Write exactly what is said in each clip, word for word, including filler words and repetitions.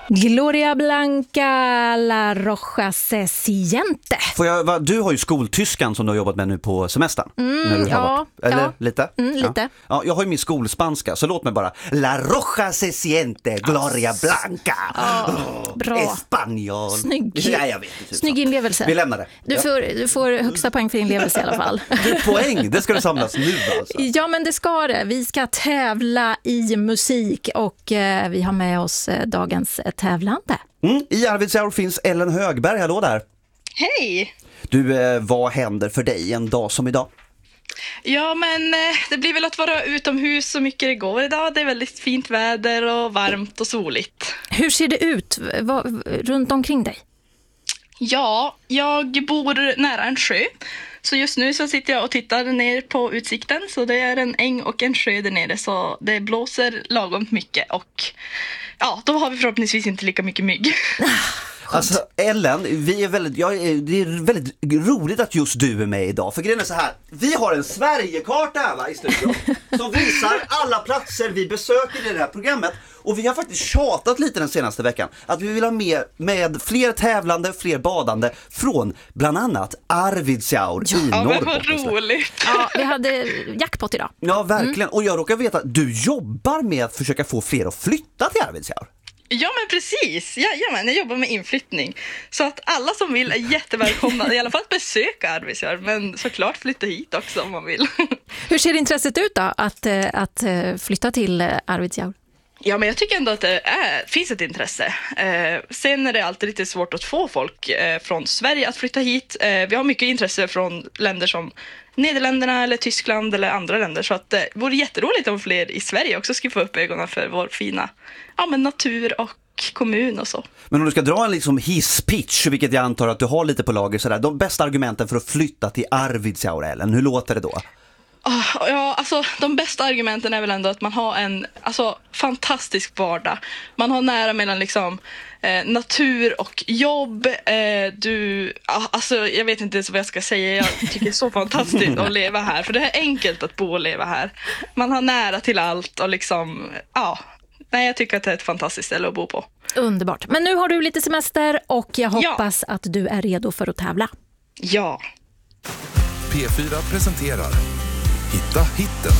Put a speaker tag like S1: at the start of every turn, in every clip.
S1: Gloria Blanca, La Roja se siente.
S2: Får jag, va, du har ju skoltyskan som du har jobbat med nu på semestern.
S1: Mm,
S2: när du
S1: ja,
S2: har varit. Eller
S1: ja.
S2: lite?
S1: Mm, lite.
S2: Ja. ja, jag har ju min skolspanska, så låt mig bara. La Roja se siente, Gloria Blanca.
S1: Oh,
S2: oh,
S1: bra.
S2: Espanol.
S1: Snygg.
S2: Ja, jag vet inte.
S1: Snygg inlevelse.
S2: Vi lämnar det.
S1: Du,
S2: ja.
S1: får, du får högsta poäng för inlevelse i alla fall.
S2: Du, poäng, det ska du samlas nu alltså.
S1: Ja, men det ska det. Vi ska tävla i musik och eh, vi har med oss eh, dagens eh, tävlande.
S2: Mm. I Arvidsjaur finns Ellen Högberg, hallå där.
S3: Hej!
S2: Du, eh, vad händer för dig en dag som idag?
S3: Ja, men eh, det blir väl att vara utomhus så mycket det går idag. Det är väldigt fint väder och varmt och soligt.
S1: Hur ser det ut vad, runt omkring dig?
S3: Ja, jag bor nära en sjö. Så just nu så sitter jag och tittar ner på utsikten. Så det är en äng och en sjö där nere. Så det blåser lagom mycket och ja, då har vi förhoppningsvis inte lika mycket mygg.
S2: Alltså Ellen, vi är väldigt, ja, det är väldigt roligt att just du är med idag. För grejen är så här, vi har en Sverigekarta här va, i studion som visar alla platser vi besöker i det här programmet. Och vi har faktiskt tjatat lite den senaste veckan att vi vill ha med, med fler tävlande, fler badande från bland annat Arvidsjaur
S1: ja,
S2: i Norrbotten.
S3: Ja, men vad roligt.
S1: Ja, vi hade jackpot idag.
S2: Ja, verkligen. Mm. Och jag råkar veta att du jobbar med att försöka få fler att flytta till Arvidsjaur.
S3: Ja, men precis. Ja, ja, men jag jobbar med inflyttning. Så att alla som vill är jättevälkomna i alla fall att besöka Arvidsjaur, men såklart flytta hit också om man vill.
S1: Hur ser intresset ut då att, att flytta till Arvidsjaur?
S3: Ja, men jag tycker ändå att det är, finns ett intresse. Eh, sen är det alltid lite svårt att få folk eh, från Sverige att flytta hit. Eh, vi har mycket intresse från länder som Nederländerna eller Tyskland eller andra länder. Så att, eh, det vore jätteroligt om fler i Sverige också skulle få upp ögonen för vår fina ja, men natur och kommun och så.
S2: Men om du ska dra en liksom hisspitch, vilket jag antar att du har lite på lager, sådär, de bästa argumenten för att flytta till Arvidsjaur, Ellen, hur låter det då?
S3: Oh, ja, alltså de bästa argumenten är väl ändå att man har en alltså, fantastisk vardag. Man har nära mellan liksom, eh, natur och jobb. Eh, du, alltså, jag vet inte ens vad jag ska säga. Jag tycker det är så fantastiskt att leva här. För det är enkelt att bo och leva här. Man har nära till allt och liksom, ja. Nej, jag tycker att det är ett fantastiskt ställe att bo på.
S1: Underbart. Men nu har du lite semester och jag hoppas ja. att du är redo för att tävla.
S3: Ja.
S4: P fyra presenterar Hitta hitten.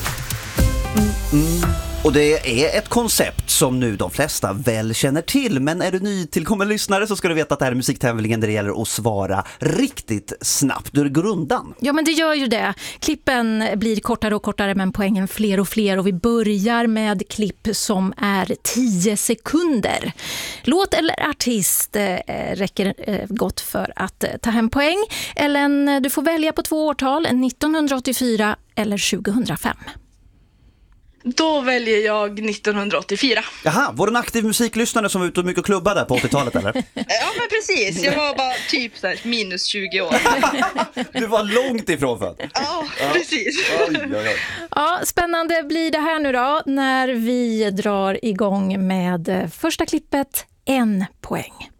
S2: Mm. Och det är ett koncept som nu de flesta väl känner till. Men är du ny tillkommen lyssnare så ska du veta att det här är musiktävlingen där det gäller att svara riktigt snabbt. Du går undan.
S1: Ja, men det gör ju det. Klippen blir kortare och kortare men poängen fler och fler. Och vi börjar med klipp som är tio sekunder. Låt eller artist eh, räcker eh, gott för att eh, ta hem poäng. Ellen, du får välja på två årtal, nittonhundraåttiofyra eller tjugohundrafem.
S3: Då väljer jag nittonhundraåttiofyra.
S2: Jaha, var du en aktiv musiklyssnare som var ute och mycket klubba där på åttiotalet eller?
S3: Ja, men precis. Jag var bara typ så här, minus tjugo år.
S2: Du var långt ifrån för.
S3: Ja, precis.
S2: Oj, oj, oj.
S1: Ja, spännande blir det här nu då när vi drar igång med första klippet, en poäng.